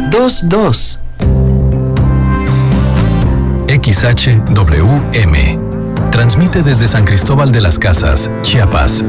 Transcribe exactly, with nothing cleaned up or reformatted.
dos dos. X H W M transmite desde San Cristóbal de las Casas, Chiapas,